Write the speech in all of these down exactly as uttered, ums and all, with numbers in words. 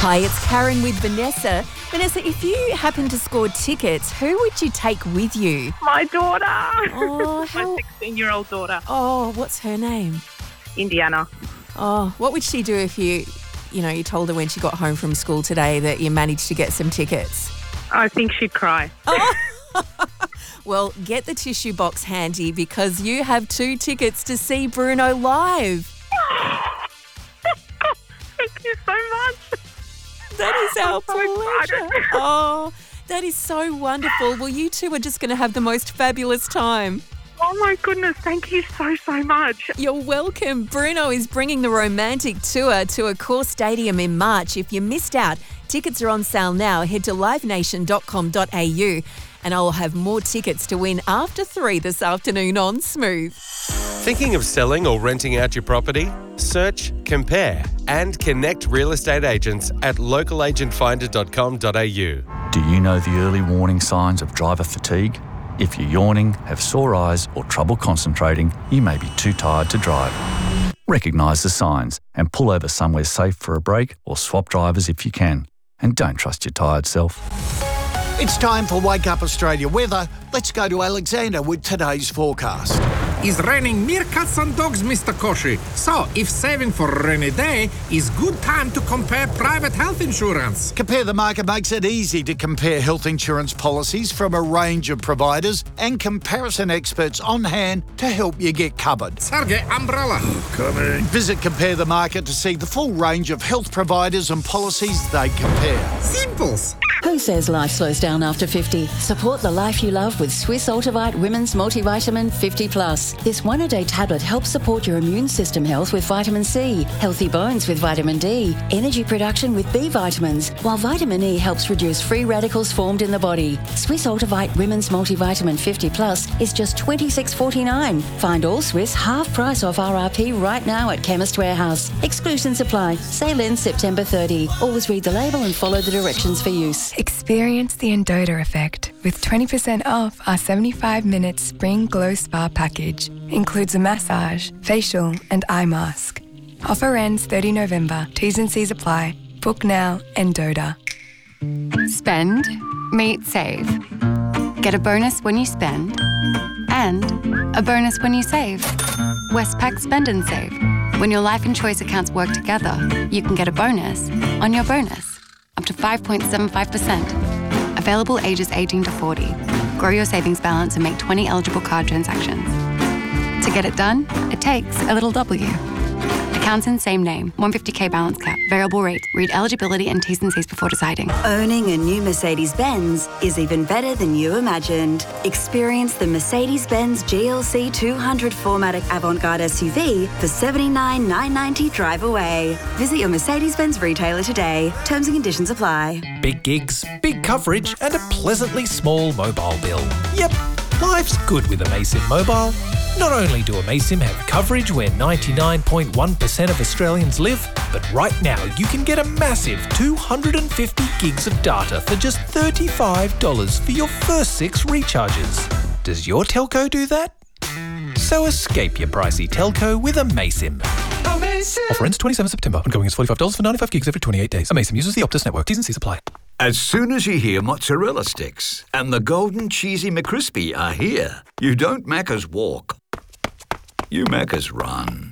Hi, it's Karen with Vanessa. Vanessa, if you happen to score tickets, who would you take with you? My daughter. Oh, how... My sixteen-year-old daughter. Oh, what's her name? Indiana. Oh, what would she do if you, you know, you told her when she got home from school today that you managed to get some tickets? I think she'd cry. Oh. Well, get the tissue box handy because you have two tickets to see Bruno live. Thank you so much. That is our I'm so pleasure. excited. Oh, that is so wonderful. Well, you two are just going to have the most fabulous time. Oh my goodness, thank you so, so much. You're welcome. Bruno is bringing the romantic tour to Accor Stadium in March. If you missed out, tickets are on sale now. Head to live nation dot com dot a u and I'll have more tickets to win after three this afternoon on Smooth. Thinking of selling or renting out your property? Search, compare and connect real estate agents at local agent finder dot com dot a u. Do you know the early warning signs of driver fatigue? If you're yawning, have sore eyes or trouble concentrating, you may be too tired to drive. Recognise the signs and pull over somewhere safe for a break or swap drivers if you can. And don't trust your tired self. It's time for Wake Up Australia weather. Let's go to Alexander with today's forecast. It's raining meerkats and dogs, Mister Koshi. So, if saving for a rainy day, is good time to compare private health insurance. Compare the Market makes it easy to compare health insurance policies from a range of providers and comparison experts on hand to help you get covered. Sergey, umbrella. Coming. Visit Compare the Market to see the full range of health providers and policies they compare. Simples. Who says life slows down after fifty? Support the life you love with Swiss Ultivite Women's Multivitamin fifty plus. This one-a-day tablet helps support your immune system health with vitamin C, healthy bones with vitamin D, energy production with B vitamins, while vitamin E helps reduce free radicals formed in the body. Swiss Ultivite Women's Multivitamin fifty plus is just twenty-six dollars forty-nine. Find all Swiss half price off R R P right now at Chemist Warehouse. Exclusions apply. Sale ends September thirtieth. Always read the label and follow the directions for use. Experience the Endota effect with twenty percent off our seventy-five minute Spring Glow Spa package. Includes a massage, facial and eye mask. Offer ends thirtieth of November. T's and C's apply. Book now, Endota. Spend, meet, save. Get a bonus when you spend and a bonus when you save. Westpac Spend and Save. When your life and choice accounts work together, you can get a bonus on your bonus. Up to five point seven five percent. Available ages eighteen to forty. Grow your savings balance and make twenty eligible card transactions. To get it done, it takes a little W. Accounts in same name. one hundred fifty thousand balance cap. Variable rate. Read eligibility and T's and C's before deciding. Owning a new Mercedes-Benz is even better than you imagined. Experience the Mercedes-Benz G L C two hundred four matic Avantgarde S U V for seventy-nine thousand nine hundred ninety dollars drive away. Visit your Mercedes-Benz retailer today. Terms and conditions apply. Big gigs, big coverage and a pleasantly small mobile bill. Yep, life's good with Amaysim Mobile. Not only do Amaysim have coverage where ninety-nine point one percent of Australians live, but right now you can get a massive two hundred fifty gigs of data for just thirty-five dollars for your first six recharges. Does your telco do that? So escape your pricey telco with Amaysim. Amaysim! Offer ends twenty-seventh of September. Ongoing is forty-five dollars for ninety-five gigs every twenty-eight days. Amaysim uses the Optus network. T's and C's apply. As soon as you hear mozzarella sticks and the golden cheesy McCrispy are here, you don't Macca's walk. You Macca's run.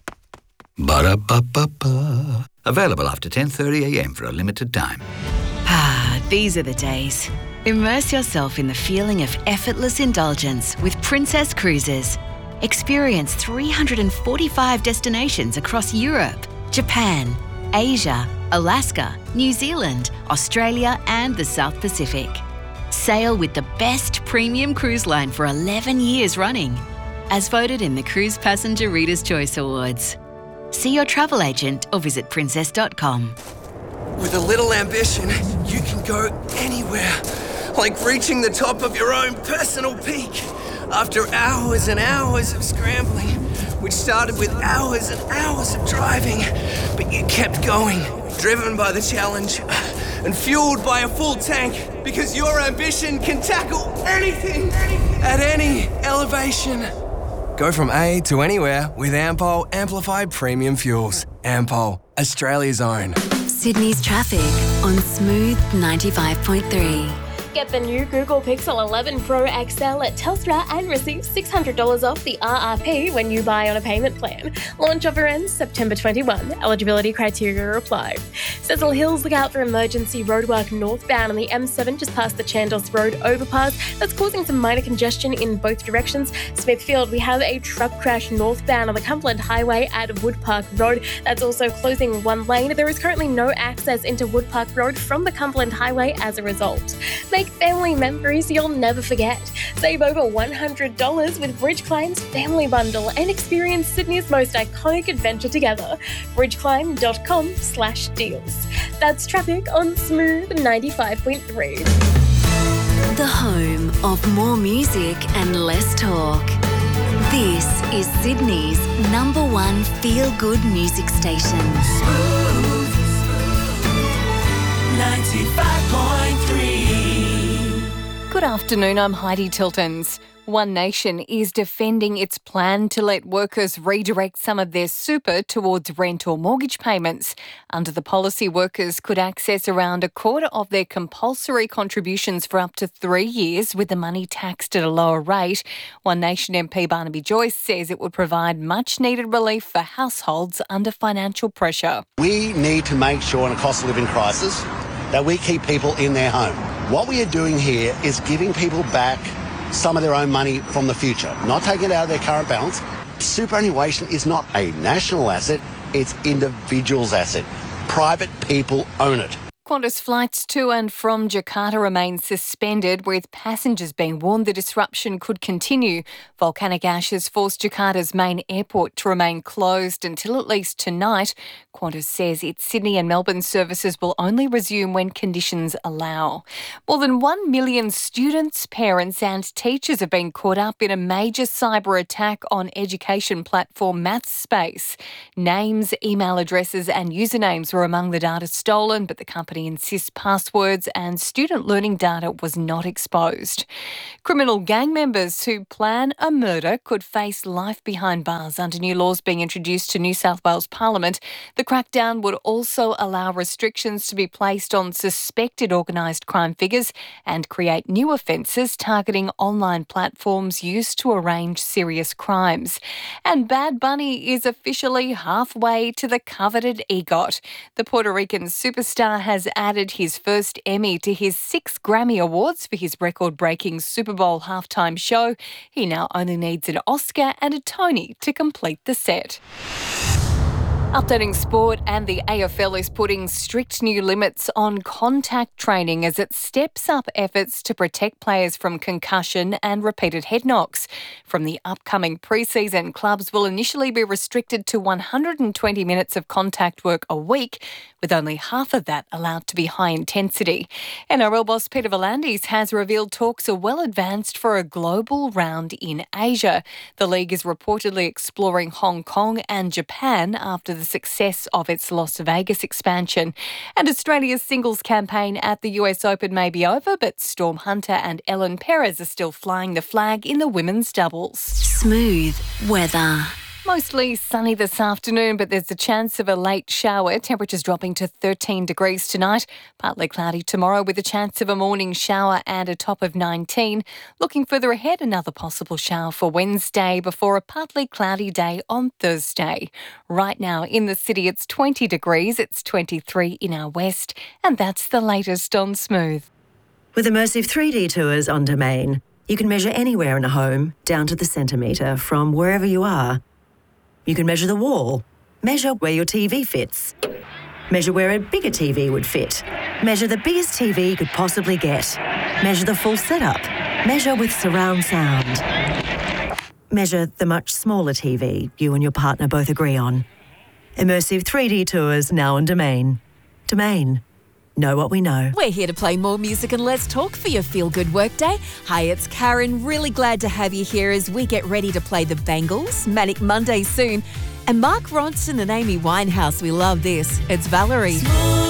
Ba-da-ba-ba-ba. Available after ten thirty a m for a limited time. Ah, these are the days. Immerse yourself in the feeling of effortless indulgence with Princess Cruises. Experience three hundred forty-five destinations across Europe, Japan, Asia, Alaska, New Zealand, Australia and the South Pacific. Sail with the best premium cruise line for eleven years running, as voted in the Cruise Passenger Reader's Choice Awards. See your travel agent or visit princess dot com. With a little ambition, you can go anywhere, like reaching the top of your own personal peak. After hours and hours of scrambling, which started with hours and hours of driving, but you kept going, driven by the challenge and fueled by a full tank, because your ambition can tackle anything at any elevation. Go from A to anywhere with Ampol Amplified Premium Fuels. Ampol, Australia's own. Sydney's traffic on Smooth ninety-five point three. Get the new Google Pixel eleven Pro X L at Telstra and receive six hundred dollars off the R R P when you buy on a payment plan. Launch offer ends September twenty-first. Eligibility criteria apply. Cecil Hills, look out for emergency roadwork northbound on the M seven just past the Chandos Road overpass. That's causing some minor congestion in both directions. Smithfield, we have a truck crash northbound on the Cumberland Highway at Woodpark Road. That's also closing one lane. There is currently no access into Woodpark Road from the Cumberland Highway as a result. Make family memories you'll never forget. Save over one hundred dollars with Bridge Climb's Family Bundle and experience Sydney's most iconic adventure together. bridgeclimb.com slash deals. That's traffic on Smooth ninety-five point three. The home of more music and less talk. This is Sydney's number one feel-good music station. Smooth ninety-five point three. Good afternoon, I'm Heidi Tiltons. One Nation is defending its plan to let workers redirect some of their super towards rent or mortgage payments. Under the policy, workers could access around a quarter of their compulsory contributions for up to three years with the money taxed at a lower rate. One Nation M P Barnaby Joyce says it would provide much-needed relief for households under financial pressure. We need to make sure in a cost of living crisis that we keep people in their home. What we are doing here is giving people back some of their own money from the future, not taking it out of their current balance. Superannuation is not a national asset, it's individuals' asset. Private people own it. Qantas flights to and from Jakarta remain suspended, with passengers being warned the disruption could continue. Volcanic ash has forced Jakarta's main airport to remain closed until at least tonight. Qantas says its Sydney and Melbourne services will only resume when conditions allow. More than one million students, parents and teachers have been caught up in a major cyber attack on education platform MathSpace. Names, email addresses and usernames were among the data stolen, but the company insists passwords and student learning data was not exposed. Criminal gang members who plan a murder could face life behind bars under new laws being introduced to New South Wales Parliament. The crackdown would also allow restrictions to be placed on suspected organised crime figures and create new offences targeting online platforms used to arrange serious crimes. And Bad Bunny is officially halfway to the coveted EGOT. The Puerto Rican superstar has added his first Emmy to his six Grammy Awards for his record-breaking Super Bowl halftime show. He now only needs an Oscar and a Tony to complete the set. Updating sport, and the A F L is putting strict new limits on contact training as it steps up efforts to protect players from concussion and repeated head knocks. From the upcoming pre-season, clubs will initially be restricted to one hundred twenty minutes of contact work a week, with only half of that allowed to be high intensity. N R L boss Peter V'landys has revealed talks are well advanced for a global round in Asia. The league is reportedly exploring Hong Kong and Japan after the success of its Las Vegas expansion. And Australia's singles campaign at the U S Open may be over, but Storm Hunter and Ellen Perez are still flying the flag in the women's doubles. Smooth weather. Mostly sunny this afternoon, but there's a chance of a late shower. Temperatures dropping to thirteen degrees tonight. Partly cloudy tomorrow with a chance of a morning shower and a top of nineteen. Looking further ahead, another possible shower for Wednesday before a partly cloudy day on Thursday. Right now in the city, it's twenty degrees. It's twenty-three in our west. And that's the latest on Smooth. With immersive three D tours on Domain, you can measure anywhere in a home down to the centimetre from wherever you are. You can measure the wall, measure where your T V fits, measure where a bigger T V would fit, measure the biggest T V you could possibly get, measure the full setup, measure with surround sound, measure the much smaller T V you and your partner both agree on. Immersive three D tours now on Domain. Domain. Know what we know. We're here to play more music and less talk for your feel-good workday. Hi, it's Karen. Really glad to have you here as we get ready to play the Bangles. Manic Monday soon. And Mark Ronson and Amy Winehouse. We love this. It's Valerie. Smooth.